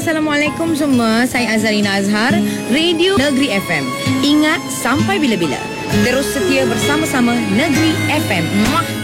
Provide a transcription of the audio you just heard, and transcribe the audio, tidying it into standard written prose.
Assalamualaikum semua. Saya Azharina Azhar, Radio Negeri FM. Ingat sampai bila-bila, terus setia bersama-sama Negeri FM. Muah.